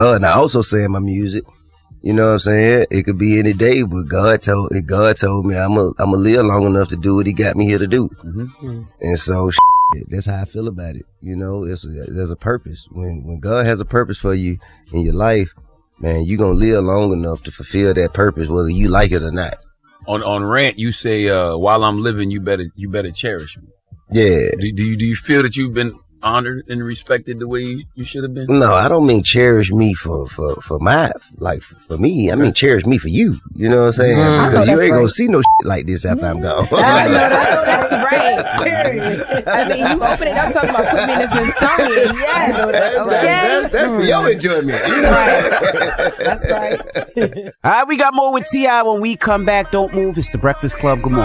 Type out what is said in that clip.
And I also say in my music, you know what I'm saying? It could be any day, but God told me I'ma live long enough to do what he got me here to do. Mm-hmm. And so that's how I feel about it. You know, there's a purpose. When God has a purpose for you in your life, man, you're gonna live long enough to fulfill that purpose, whether you like it or not. On Rant, you say, while I'm living, you better cherish me. Yeah. Do you feel that you've been honored and respected the way you should have been? No, I don't mean cherish me for me. I mean cherish me for you. You know what I'm saying? Because you ain't gonna see no shit like this after I'm gone. I know that's right. Period. I mean, you open it up talking about putting me in this Smithsonian. Yes. That's for your enjoyment. Right. That's right. All right, we got more with T.I. when we come back. Don't move. It's The Breakfast Club. Good morning.